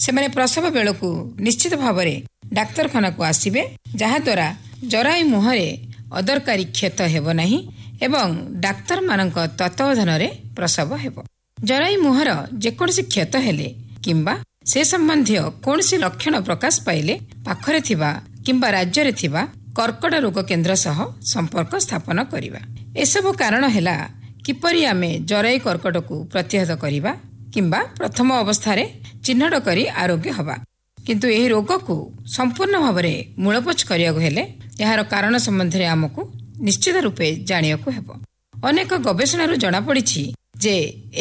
ସେମାନେ ପ୍ରସବ ବେଳକୁ ନିଶ୍ଚିତ ଭାବରେ ଡାକ୍ତରଖାନାକୁ ଆସିବେ, ଯାହାଦ୍ୱାରା ଜରାୟୁ ମୁହଁରେ ଅଦରକାରୀ କ୍ଷତ ହେବ ନାହିଁ ଏବଂ ଡାକ୍ତରମାନଙ୍କ ତତ୍ତ୍ୱାବଧାନରେ ପ୍ରସବ ହେବ। ଜରାୟୁ ମୁହଁର ଯେକୌଣସି କ୍ଷତ ହେଲେ କିମ୍ବା ସେ ସମ୍ବନ୍ଧୀୟ କୌଣସି ଲକ୍ଷଣ ପ୍ରକାଶ ପାଇଲେ ପାଖରେ ଥିବା କିମ୍ବା ରାଜ୍ୟରେ ଥିବା କର୍କଟ ରୋଗ କେନ୍ଦ୍ର ସହ ସମ୍ପର୍କ ସ୍ଥାପନ କରିବା। ଏସବୁ କାରଣ ହେଲା କିପରି ଆମେ ଜରାୟୁ କର୍କଟକୁ ପ୍ରତିହତ କରିବା କିମ୍ବା ପ୍ରଥମ ଅବସ୍ଥାରେ ଚିହ୍ନଟ କରି ଆରୋଗ୍ୟ ହେବା। କିନ୍ତୁ ଏହି ରୋଗକୁ ସମ୍ପୂର୍ଣ୍ଣ ଭାବରେ ମୂଳପୋଛ କରିବାକୁ ହେଲେ ଏହାର କାରଣ ସମ୍ବନ୍ଧରେ ଆମକୁ ନିଶ୍ଚିତ ରୂପେ ଜାଣିବାକୁ ହେବ। ଅନେକ ଗବେଷଣାରୁ ଜଣାପଡ଼ିଛି ଯେ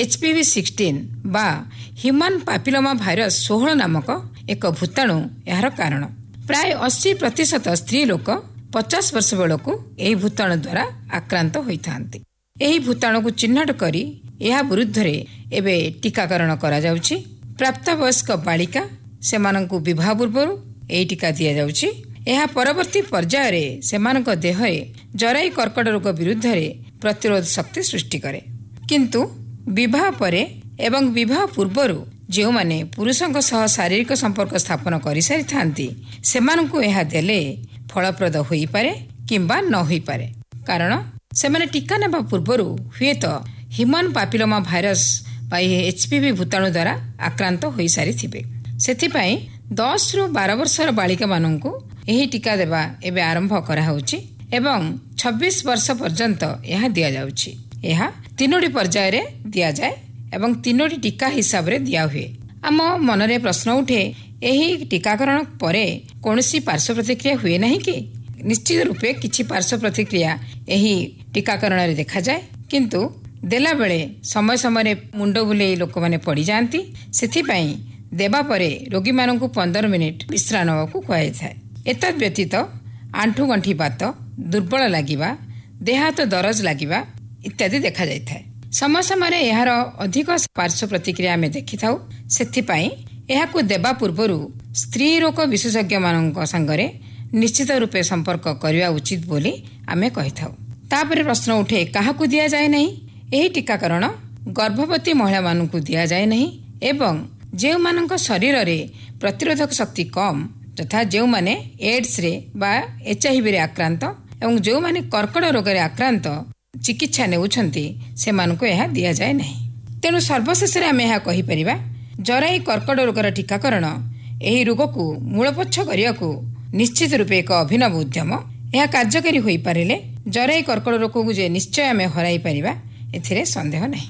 HPV-16 ବା ହ୍ୟୁମାନ୍ ପାପିଲୋମା ଭାଇରସ୍ 16 ନାମକ ଏକ ଭୂତାଣୁ ଏହାର କାରଣ। ପ୍ରାୟ 80% ସ୍ତ୍ରୀ ଲୋକ 50 ବର୍ଷ ବେଳକୁ ଏହି ଭୂତାଣୁ ଦ୍ୱାରା ଆକ୍ରାନ୍ତ ହୋଇଥାନ୍ତି। ଏହି ଭୂତାଣୁକୁ ଚିହ୍ନଟ କରି ଏହା ବିରୁଦ୍ଧରେ ଏବେ ଟୀକାକରଣ କରାଯାଉଛି। ପ୍ରାପ୍ତବୟସ୍କ ବାଳିକା ସେମାନଙ୍କୁ ବିବାହ ପୂର୍ବରୁ ଏହି ଟୀକା ଦିଆଯାଉଛି। ଏହା ପରବର୍ତ୍ତୀ ପର୍ଯ୍ୟାୟରେ ସେମାନଙ୍କ ଦେହରେ ଜରାୟୁ କର୍କଟ ରୋଗ ବିରୁଦ୍ଧରେ ପ୍ରତିରୋଧ ଶକ୍ତି ସୃଷ୍ଟି କରେ। କିନ୍ତୁ ବିବାହ ପରେ ଏବଂ ବିବାହ ପୂର୍ବରୁ ଯେଉଁମାନେ ପୁରୁଷଙ୍କ ସହ ଶାରୀରିକ ସମ୍ପର୍କ ସ୍ଥାପନ କରିସାରିଥାନ୍ତି ସେମାନଙ୍କୁ ଏହା ଦେଲେ ଫଳପ୍ରଦ ହୋଇପାରେ କିମ୍ବା ନ ହୋଇପାରେ, କାରଣ ସେମାନେ ଟୀକା ନେବା ପୂର୍ବରୁ ହୁଏତ ହ୍ୟୁମାନ୍ ପାପିଲୋମା ଭାଇରସ୍ ବା HPV ଭୂତାଣୁ ଦ୍ୱାରା ଆକ୍ରାନ୍ତ ହୋଇସାରିଥିବେ। ସେଥିପାଇଁ 10ରୁ 12 ବର୍ଷର ବାଳିକାମାନଙ୍କୁ ଏହି ଟୀକା ଦେବା ଏବେ ଆରମ୍ଭ କରାହେଉଛି ଏବଂ 26 ବର୍ଷ ପର୍ଯ୍ୟନ୍ତ ଏହା ଦିଆଯାଉଛି। ଏହା 3ଟି ପର୍ଯ୍ୟାୟରେ ଦିଆଯାଏ ଏବଂ 3ଟି ଟୀକା ହିସାବରେ ଦିଆହୁଏ। ଆମ ମନରେ ପ୍ରଶ୍ନ ଉଠେ, ଏହି ଟୀକାକରଣ ପରେ କୌଣସି ପାର୍ଶ୍ୱ ପ୍ରତିକ୍ରିୟା ହୁଏ ନାହିଁ କି? ନିଶ୍ଚିତ ରୂପେ କିଛି ପାର୍ଶ୍ୱ ପ୍ରତିକ୍ରିୟା ଏହି ଟୀକାକରଣରେ ଦେଖାଯାଏ, କିନ୍ତୁ ଦେଲାବେଳେ ସମୟ ସମୟରେ ମୁଣ୍ଡ ବୁଲେଇ ଲୋକମାନେ ପଡ଼ିଯାଆନ୍ତି। ସେଥିପାଇଁ ଦେବା ପରେ ରୋଗୀମାନଙ୍କୁ 15 ମିନିଟ୍ ବିଶ୍ରାମ ନେବାକୁ କୁହାଯାଇଥାଏ। ଏତଦ୍ ବ୍ୟତୀତ ଆଣ୍ଠୁଗଣ୍ଠି ବାତ, ଦୁର୍ବଳ ଲାଗିବା, ଦେହ ହାତ ଦରଜ ଲାଗିବା ଇତ୍ୟାଦି ଦେଖାଯାଇଥାଏ। ସମୟ ସମୟରେ ଏହାର ଅଧିକ ପାର୍ଶ୍ୱ ପ୍ରତିକ୍ରିୟା ଆମେ ଦେଖିଥାଉ। ସେଥିପାଇଁ ଏହାକୁ ଦେବା ପୂର୍ବରୁ ସ୍ତ୍ରୀ ରୋଗ ବିଶେଷଜ୍ଞମାନଙ୍କ ସାଙ୍ଗରେ ନିଶ୍ଚିତ ରୂପେ ସମ୍ପର୍କ କରିବା ଉଚିତ ବୋଲି ଆମେ କହିଥାଉ। ତାପରେ ପ୍ରଶ୍ନ ଉଠେ, କାହାକୁ ଦିଆଯାଏ ନାହିଁ? ଏହି ଟୀକାକରଣ ଗର୍ଭବତୀ ମହିଳାମାନଙ୍କୁ ଦିଆଯାଏ ନାହିଁ ଏବଂ ଯେଉଁମାନଙ୍କ ଶରୀରରେ ପ୍ରତିରୋଧକ ଶକ୍ତି କମ୍, ଯଥା ଯେଉଁମାନେ ଏଡ୍ସରେ ବା HIVରେ ଆକ୍ରାନ୍ତ ଏବଂ ଯେଉଁମାନେ କର୍କଟ ରୋଗରେ ଆକ୍ରାନ୍ତ ଚିକିତ୍ସା ନେଉଛନ୍ତି ସେମାନଙ୍କୁ ଏହା ଦିଆଯାଏ ନାହିଁ। ତେଣୁ ସର୍ବଶେଷରେ ଆମେ ଏହା କହିପାରିବା, ଜରାୟୁ କର୍କଟ ରୋଗର ଟୀକାକରଣ ଏହି ରୋଗକୁ ମୂଳପୋଛ କରିବାକୁ ନିଶ୍ଚିତ ରୂପେ ଏକ ଅଭିନବ ଉଦ୍ୟମ। ଏହା କାର୍ଯ୍ୟକାରୀ ହୋଇପାରିଲେ ଜରାୟୁ କର୍କଟ ରୋଗକୁ ଯେ ନିଶ୍ଚୟ ଆମେ ହରାଇ ପାରିବା, ଏଥିରେ ସନ୍ଦେହ ନାହିଁ।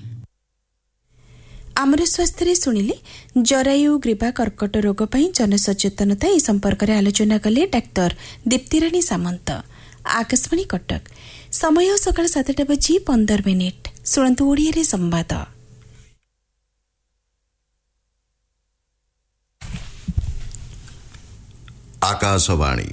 ଆମର ସ୍ୱାସ୍ଥ୍ୟରେ ଶୁଣିଲେ ଜରାୟୁ ଗ୍ରୀବା କର୍କଟ ରୋଗ ପାଇଁ ଜନସଚେତନତା ଏ ସମ୍ପର୍କରେ ଆଲୋଚନା କଲେ ଡାକ୍ତର ଦୀପ୍ତିରାଣୀ ସାମନ୍ତ। ଆକାଶବାଣୀ କଟକ, ସମୟ ସକାଳ 7:15। ଶୁଣନ୍ତୁ ଓଡ଼ିଆରେ ସମ୍ବାଦ। ଆକାଶବାଣୀ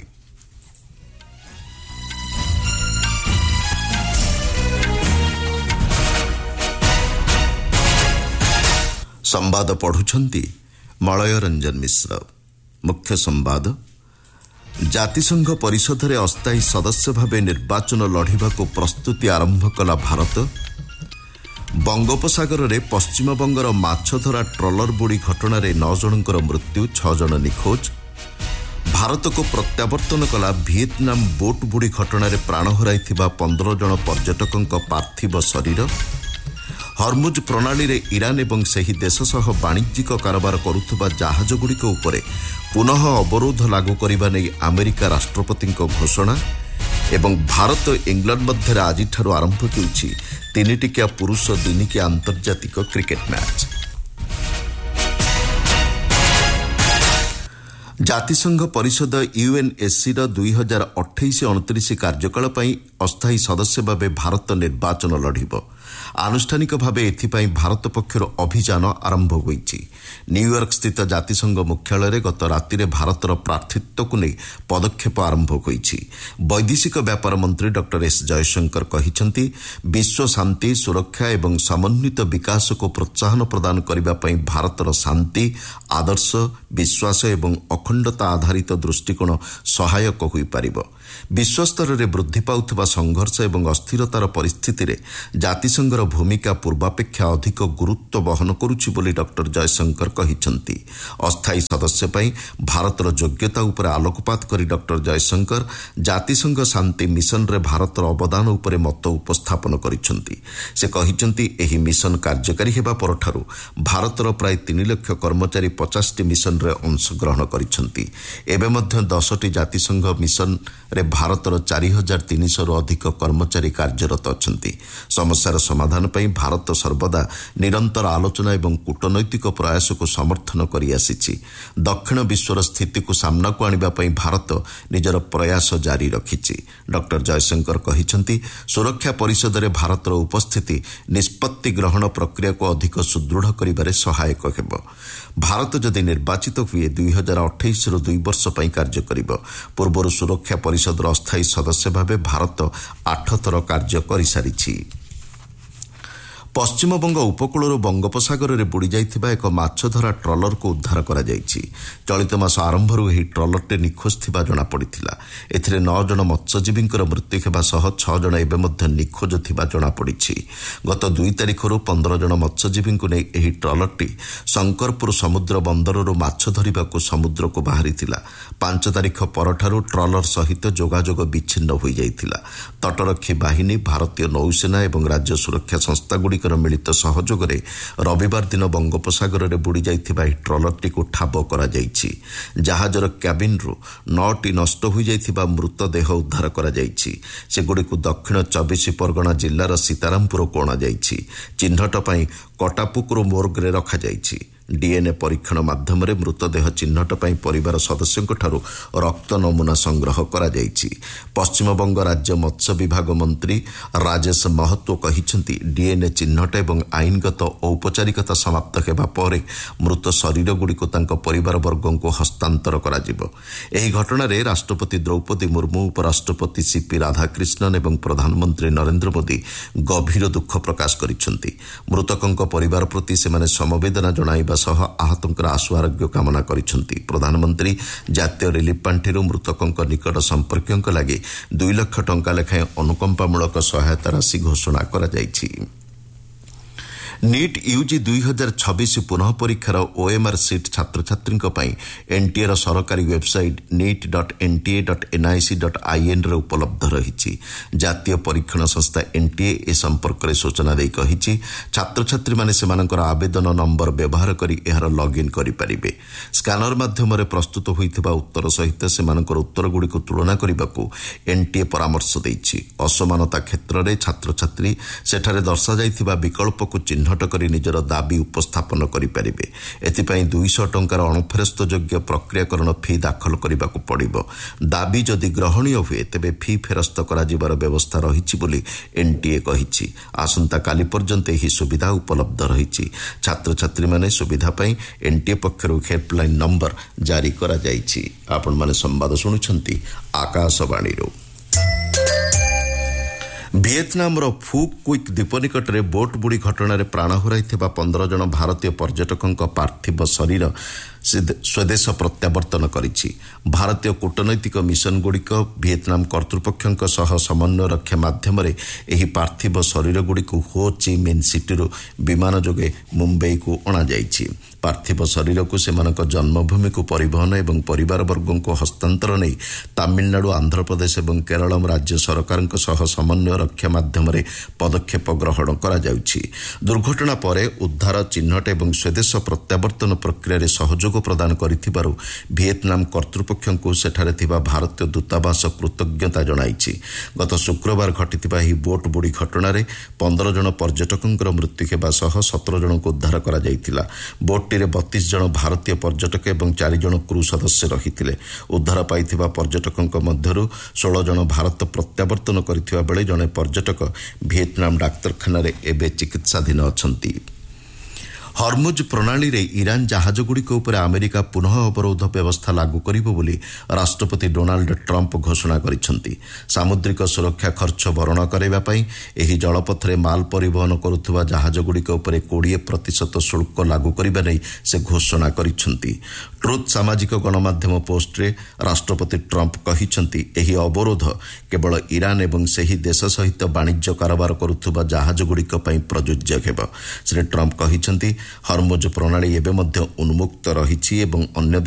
ସମ୍ବାଦ ପଢୁଛନ୍ତି ମଳୟ ରଞ୍ଜନ ମିଶ୍ର। ମୁଖ୍ୟ ସମ୍ବାଦ, ଜାତିସଂଘ ପରିଷଦରେ ଅସ୍ଥାୟୀ ସଦସ୍ୟ ଭାବେ ନିର୍ବାଚନ ଲଢ଼ିବାକୁ ପ୍ରସ୍ତୁତି ଆରମ୍ଭ କଲା ଭାରତ। ବଙ୍ଗୋପସାଗରରେ ପଶ୍ଚିମବଙ୍ଗର ମାଛଧରା ଟ୍ରଲର ବୁଡ଼ି ଘଟଣାରେ 9 ଜଣଙ୍କର ମୃତ୍ୟୁ, 6 ଜଣ ନିଖୋଜ। ଭାରତକୁ ପ୍ରତ୍ୟାବର୍ତ୍ତନ କଲା ଭିଏତନାମ ବୋଟ୍ ବୁଡ଼ି ଘଟଣାରେ ପ୍ରାଣ ହରାଇଥିବା 15 ଜଣ ପର୍ଯ୍ୟଟକଙ୍କ ପାର୍ଥିବ ଶରୀର। ହର୍ମୁଜ ପ୍ରଣାଳୀରେ ଇରାନ ଏବଂ ସେହି ଦେଶ ସହ ବାଣିଜ୍ୟିକ କାରବାର କରୁଥିବା ଜାହାଜଗୁଡ଼ିକ ଉପରେ ପୁନଃ ଅବରୋଧ ଲାଗୁ କରିବା ନେଇ ଆମେରିକା ରାଷ୍ଟ୍ରପତିଙ୍କ ଘୋଷଣା। ଏବଂ ଭାରତ ଇଂଲଣ୍ଡ ମଧ୍ୟରେ ଆଜିଠାରୁ ଆରମ୍ଭ ହେଉଛି 3ଟିକିଆ ପୁରୁଷ ଦିନିକିଆ ଆନ୍ତର୍ଜାତିକ କ୍ରିକେଟ ମ୍ୟାଚ୍। ଜାତିସଂଘ ପରିଷଦ UNSCର 2028-29 କାର୍ଯ୍ୟକାଳ ପାଇଁ ଅସ୍ଥାୟୀ ସଦସ୍ୟ ଭାବେ ଭାରତ ନିର୍ବାଚନ ଲଢ଼ିବ। ଆନୁଷ୍ଠାନିକ ଭାବେ ଏଥିପାଇଁ ଭାରତ ପକ୍ଷରୁ ଅଭିଯାନ ଆରମ୍ଭ ହୋଇଛି। ନ୍ୟୁୟର୍କ ସ୍ଥିତ ଜାତିସଂଘ ମୁଖ୍ୟାଳୟରେ ଗତ ରାତିରେ ଭାରତର ପ୍ରାର୍ଥୀତ୍ୱକୁ ନେଇ ପଦକ୍ଷେପ ଆରମ୍ଭ ହୋଇଛି। ବୈଦେଶିକ ବ୍ୟାପାର ମନ୍ତ୍ରୀ ଡକ୍ଟର S ଜୟଶଙ୍କର କହିଛନ୍ତି, ବିଶ୍ୱ ଶାନ୍ତି, ସୁରକ୍ଷା ଏବଂ ସମନ୍ୱିତ ବିକାଶକୁ ପ୍ରୋତ୍ସାହନ ପ୍ରଦାନ କରିବା ପାଇଁ ଭାରତର ଶାନ୍ତି, ଆଦର୍ଶ, ବିଶ୍ୱାସ ଏବଂ ଅଖଣ୍ଡତା ଆଧାରିତ ଦୃଷ୍ଟିକୋଣ ସହାୟକ ହୋଇପାରିବ। ବିଶ୍ୱସ୍ତରରେ ବୃଦ୍ଧି ପାଉଥିବା ସଂଘର୍ଷ ଏବଂ ଅସ୍ଥିରତାର ପରିସ୍ଥିତିରେ ଜାତିସଂଘର ଭୂମିକା ପୂର୍ବାପେକ୍ଷା ଅଧିକ ଗୁରୁତ୍ୱ ବହନ କରୁଛି ବୋଲି ଡକ୍ଟର ଜୟଶଙ୍କର କହିଛନ୍ତି। ଅସ୍ଥାୟୀ ସଦସ୍ୟ ପାଇଁ ଭାରତର ଯୋଗ୍ୟତା ଉପରେ ଆଲୋକପାତ କରି ଡକ୍ଟର ଜୟଶଙ୍କର ଜାତିସଂଘ ଶାନ୍ତି ମିଶନରେ ଭାରତର ଅବଦାନ ଉପରେ ମତ ଉପସ୍ଥାପନ କରିଛନ୍ତି। ସେ କହିଛନ୍ତି ଏହି ମିଶନ କାର୍ଯ୍ୟକାରୀ ହେବା ପରଠାରୁ ଭାରତର ପ୍ରାୟ 3 ଲକ୍ଷ କର୍ମଚାରୀ 50ଟି ମିଶନରେ ଅଂଶଗ୍ରହଣ କରିଛନ୍ତି। ଏବେ ମଧ୍ୟ 10ଟି ଜାତିସଂଘ ମିଶନରେ ଭାରତର 4300ରୁ ଅଧିକ କର୍ମଚାରୀ କାର୍ଯ୍ୟରତ ଅଛନ୍ତି। ସମସ୍ୟାର ସମାଧାନ ପାଇଁ ଭାରତ ସର୍ବଦା ନିରନ୍ତର ଆଲୋଚନା ଏବଂ କୂଟନୈତିକ ପ୍ରୟାସକୁ ସମର୍ଥନ କରିଆସିଛି। ଦକ୍ଷିଣ ବିଶ୍ୱର ସ୍ଥିତିକୁ ସାମ୍ନାକୁ ଆଣିବା ପାଇଁ ଭାରତ ନିଜର ପ୍ରୟାସ ଜାରି ରଖିଛି। ଡକ୍ଟର ଜୟଶଙ୍କର କହିଛନ୍ତି, ସୁରକ୍ଷା ପରିଷଦରେ ଭାରତର ଉପସ୍ଥିତି ନିଷ୍ପତ୍ତି ଗ୍ରହଣ ପ୍ରକ୍ରିୟାକୁ ଅଧିକ ସୁଦୃଢ଼ କରିବାରେ ସହାୟକ ହେବ। ଭାରତ ଯଦି ନିର୍ବାଚିତ ହୁଏ 2028ରୁ 2 ବର୍ଷ ପାଇଁ କାର୍ଯ୍ୟ କରିବ। ପୂର୍ବରୁ ସୁରକ୍ଷା ପରିଷଦର ଅସ୍ଥାୟୀ ସଦସ୍ୟ ଭାବେ ଭାରତ 8 ଥର କାର୍ଯ୍ୟ କରିସାରିଛି। ପଶ୍ଚିମବଙ୍ଗ ଉପକୂଳରୁ ବଙ୍ଗୋପସାଗରରେ ବୁଡ଼ିଯାଇଥିବା ଏକ ମାଛଧରା ଟ୍ରଲରକୁ ଉଦ୍ଧାର କରାଯାଇଛି। ଚଳିତ ମାସ ଆରମ୍ଭରୁ ଏହି ଟ୍ରଲରଟି ନିଖୋଜ ଥିବା ଜଣାପଡ଼ିଥିଲା। ଏଥିରେ 9 ଜଣ ମତ୍ସ୍ୟଜୀବୀଙ୍କର ମୃତ୍ୟୁ ହେବା ସହ 6 ଜଣ ଏବେ ମଧ୍ୟ ନିଖୋଜ ଥିବା ଜଣାପଡ଼ିଛି। ଗତ 2 ତାରିଖରୁ 15 ଜଣ ମତ୍ସ୍ୟଜୀବୀଙ୍କୁ ନେଇ ଏହି ଟ୍ରଲରଟି ଶଙ୍କରପୁର ସମୁଦ୍ର ବନ୍ଦରରୁ ମାଛ ଧରିବାକୁ ସମୁଦ୍ରକୁ ବାହାରିଥିଲା। 5 ତାରିଖ ପରଠାରୁ ଟ୍ରଲର ସହିତ ଯୋଗାଯୋଗ ବିଚ୍ଛିନ୍ନ ହୋଇଯାଇଥିଲା। ତଟରକ୍ଷୀ ବାହିନୀ, ଭାରତୀୟ ନୌସେନା ଏବଂ ରାଜ୍ୟ ସୁରକ୍ଷା ସଂସ୍ଥାଗୁଡ଼ିକ ମିଳିତ ସହଯୋଗରେ ରବିବାର ଦିନ ବଙ୍ଗୋପସାଗରରେ ବୁଡ଼ିଯାଇଥିବା ଏହି ଟ୍ରଲରଟିକୁ ଠାବ କରାଯାଇଛି। ଜାହାଜର କ୍ୟାବିନ୍ରୁ 9ଟି ନଷ୍ଟ ହୋଇଯାଇଥିବା ମୃତଦେହ ଉଦ୍ଧାର କରାଯାଇଛି। ସେଗୁଡ଼ିକୁ ଦକ୍ଷିଣ 24 ପରଗଣା ଜିଲ୍ଲାର ସୀତାରାମପୁରକୁ ଅଣାଯାଇଛି। ଚିହ୍ନଟ ପାଇଁ କଟାପୁକୁରୁ ମୋର୍ଗରେ ରଖାଯାଇଛି। DNA ପରୀକ୍ଷଣ ମାଧ୍ୟମରେ ମୃତଦେହ ଚିହ୍ନଟ ପାଇଁ ପରିବାର ସଦସ୍ୟଙ୍କଠାରୁ ରକ୍ତ ନମୁନା ସଂଗ୍ରହ କରାଯାଇଛି। ପଶ୍ଚିମବଙ୍ଗ ରାଜ୍ୟ ମତ୍ସ୍ୟ ବିଭାଗ ମନ୍ତ୍ରୀ ରାଜେଶ ମହତୋ କହିଛନ୍ତି, DNA ଚିହ୍ନଟ ଏବଂ ଆଇନଗତ ଔପଚାରିକତା ସମାପ୍ତ ହେବା ପରେ ମୃତ ଶରୀରଗୁଡ଼ିକୁ ତାଙ୍କ ପରିବାରବର୍ଗଙ୍କୁ ହସ୍ତାନ୍ତର କରାଯିବ। ଏହି ଘଟଣାରେ ରାଷ୍ଟ୍ରପତି ଦ୍ରୌପଦୀ ମୁର୍ମୁ, ଉପରାଷ୍ଟ୍ରପତି CP ରାଧାକ୍ରିଷ୍ଣନ ଏବଂ ପ୍ରଧାନମନ୍ତ୍ରୀ ନରେନ୍ଦ୍ର ମୋଦି ଗଭୀର ଦୁଃଖ ପ୍ରକାଶ କରିଛନ୍ତି। ମୃତକଙ୍କ ପରିବାର ପ୍ରତି ସେମାନେ ସମବେଦନା ଜଣାଇବା ସହ ଆହତଙ୍କର ଆଶୁ ଆରୋଗ୍ୟ କାମନା କରିଛନ୍ତି। ପ୍ରଧାନମନ୍ତ୍ରୀ ଜାତୀୟ ରିଲିଫ୍ ପାଣ୍ଠିରୁ ମୃତକଙ୍କ ନିକଟ ସମ୍ପର୍କୀୟଙ୍କ ଲାଗି 2 ଲକ୍ଷ ଟଙ୍କା ଲେଖାଏଁ ଅନୁକମ୍ପାମୂଳକ ସହାୟତା ରାଶି ଘୋଷଣା କରାଯାଇଛି। ନିଟ୍ ୟୁଜି 2026 ପୁନଃ ପରୀକ୍ଷାର OMR ସିଟ୍ ଛାତ୍ରଛାତ୍ରୀଙ୍କ ପାଇଁ NTAର ସରକାରୀ ୱେବସାଇଟ୍ NEET.nta.nic.in ଉପଲବ୍ଧ ରହିଛି। ଜାତୀୟ ପରୀକ୍ଷଣ ସଂସ୍ଥା NTA ଏ ସମ୍ପର୍କରେ ସୂଚନା ଦେଇ କହିଛି, ଛାତ୍ରଛାତ୍ରୀମାନେ ସେମାନଙ୍କର ଆବେଦନ ନମ୍ବର ବ୍ୟବହାର କରି ଏହାର ଲଗ୍ଇନ୍ କରିପାରିବେ। ସ୍କାନର ମାଧ୍ୟମରେ ପ୍ରସ୍ତୁତ ହୋଇଥିବା ଉତ୍ତର ସହିତ ସେମାନଙ୍କର ଉତ୍ତରଗୁଡ଼ିକୁ ତୁଳନା କରିବାକୁ NTA ପରାମର୍ଶ ଦେଇଛି। ଅସମାନତା କ୍ଷେତ୍ରରେ ଛାତ୍ରଛାତ୍ରୀ ସେଠାରେ ଦର୍ଶାଯାଇଥିବା ବିକଳ୍ପକୁ ଚିହ୍ନଟ କରି ନିଜର ଦାବି ଉପସ୍ଥାପନ କରିପାରିବେ। ଏଥିପାଇଁ 200 ଟଙ୍କାର ଅଣଫେରସ୍ତ ଯୋଗ୍ୟ ପ୍ରକ୍ରିୟାକରଣ ଫି ଦାଖଲ କରିବାକୁ ପଡ଼ିବ। ଦାବି ଯଦି ଗ୍ରହଣୀୟ ହୁଏ ତେବେ ଫି ଫେରସ୍ତ କରାଯିବାର ବ୍ୟବସ୍ଥା ରହିଛି ବୋଲି NTA କହିଛି। ଆସନ୍ତାକାଲି ପର୍ଯ୍ୟନ୍ତ ଏହି ସୁବିଧା ଉପଲବ୍ଧ ରହିଛି। ଛାତ୍ରଛାତ୍ରୀମାନେ ସୁବିଧା ପାଇଁ NTA ପକ୍ଷରୁ ହେଲ୍ପଲାଇନ୍ ନମ୍ବର ଜାରି କରାଯାଇଛି। ଆପଣମାନେ ସମ୍ବାଦ ଶୁଣୁଛନ୍ତି ଆକାଶବାଣୀରୁ। ଭିଏତନାମର ଫୁ କ୍ୱିକ୍ ଦ୍ୱୀପ ନିକଟରେ ବୋଟ୍ ବୁଡ଼ି ଘଟଣାରେ ପ୍ରାଣ ହରାଇଥିବା 15 ଜଣ ଭାରତୀୟ ପର୍ଯ୍ୟଟକଙ୍କ ପାର୍ଥିବ ଶରୀର ସ୍ୱଦେଶ ପ୍ରତ୍ୟାବର୍ତ୍ତନ କରିଛି। ଭାରତୀୟ କୂଟନୈତିକ ମିଶନଗୁଡ଼ିକ ଭିଏତନାମ କର୍ତ୍ତୃପକ୍ଷଙ୍କ ସହ ସମନ୍ୱୟ ରକ୍ଷା ମାଧ୍ୟମରେ ଏହି ପାର୍ଥିବ ଶରୀରଗୁଡ଼ିକୁ ହୋ ଚି ମିନ୍ ସିଟିରୁ ବିମାନ ଯୋଗେ ମୁମ୍ବାଇକୁ ଅଣାଯାଇଛି। ପାର୍ଥିବ ଶରୀରକୁ ସେମାନଙ୍କ ଜନ୍ମଭୂମିକୁ ପରିବହନ ଏବଂ ପରିବାରବର୍ଗଙ୍କୁ ହସ୍ତାନ୍ତର ନେଇ ତାମିଲନାଡୁ, ଆନ୍ଧ୍ରପ୍ରଦେଶ ଏବଂ କେରଳ ରାଜ୍ୟ ସରକାରଙ୍କ ସହ ସମନ୍ୱୟ ରକ୍ଷା ମାଧ୍ୟମରେ ପଦକ୍ଷେପ ଗ୍ରହଣ କରାଯାଉଛି। ଦୁର୍ଘଟଣା ପରେ ଉଦ୍ଧାର, ଚିହ୍ନଟ ଏବଂ ସ୍ୱଦେଶ ପ୍ରତ୍ୟାବର୍ତ୍ତନ ପ୍ରକ୍ରିୟାରେ ସହଯୋଗ ପ୍ରଦାନ କରିଥିବାରୁ ଭିଏତନାମ କର୍ତ୍ତୃପକ୍ଷଙ୍କୁ ସେଠାରେ ଥିବା ଭାରତୀୟ ଦୂତାବାସ କୃତଜ୍ଞତା ଜଣାଇଛି। ଗତ ଶୁକ୍ରବାର ଘଟିଥିବା ଏହି ବୋଟ୍ ବୁଡ଼ି ଘଟଣାରେ 15 ଜଣ ପର୍ଯ୍ୟଟକଙ୍କର ମୃତ୍ୟୁ ହେବା ସହ 17 ଜଣଙ୍କୁ ଉଦ୍ଧାର କରାଯାଇଥିଲା। ବୋଟ୍ଟିରେ 32 ଜଣ ଭାରତୀୟ ପର୍ଯ୍ୟଟକ ଏବଂ 4 ଜଣ କ୍ରୁ ସଦସ୍ୟ ରହିଥିଲେ। ଉଦ୍ଧାର ପାଇଥିବା ପର୍ଯ୍ୟଟକଙ୍କ ମଧ୍ୟରୁ 16 ଜଣ ଭାରତ ପ୍ରତ୍ୟାବର୍ତ୍ତନ କରିଥିବା ବେଳେ ଜଣେ ପର୍ଯ୍ୟଟକ ଭିଏତନାମ ଡାକ୍ତରଖାନାରେ ଏବେ ଚିକିତ୍ସାଧୀନ ଅଛନ୍ତି। ହର୍ମୁଜ୍ ପ୍ରଣାଳୀରେ ଇରାନ ଜାହାଜଗୁଡ଼ିକ ଉପରେ ଆମେରିକା ପୁନଃ ଅବରୋଧ ବ୍ୟବସ୍ଥା ଲାଗୁ କରିବ ବୋଲି ରାଷ୍ଟ୍ରପତି ଡୋନାଲ୍ଡ ଟ୍ରମ୍ପ ଘୋଷଣା କରିଛନ୍ତି। ସାମୁଦ୍ରିକ ସୁରକ୍ଷା ଖର୍ଚ୍ଚ ଭରଣ କରାଇବା ପାଇଁ ଏହି ଜଳପଥରେ ମାଲ ପରିବହନ କରୁଥିବା ଜାହାଜଗୁଡ଼ିକ ଉପରେ 20% ଶୁଳ୍କ ଲାଗୁ କରିବା ନେଇ ସେ ଘୋଷଣା କରିଛନ୍ତି। ଟ୍ରୁଥ୍ ସାମାଜିକ ଗଣମାଧ୍ୟମ ପୋଷ୍ଟରେ ରାଷ୍ଟ୍ରପତି ଟ୍ରମ୍ପ କହିଛନ୍ତି, ଏହି ଅବରୋଧ କେବଳ ଇରାନ ଏବଂ ସେହି ଦେଶ ସହିତ ବାଣିଜ୍ୟ କାରବାର କରୁଥିବା ଜାହାଜଗୁଡ଼ିକ ପାଇଁ ପ୍ରଯୁଜ୍ୟ ହେବ। ଶ୍ରୀ ଟ୍ରମ୍ପ କହିଛନ୍ତି, ହର୍ମୁଜ୍ ପ୍ରଣାଳୀ ଏବେ ମଧ୍ୟ ଉନ୍ମୁକ୍ତ ରହିଛି ଏବଂ ଅନ୍ୟ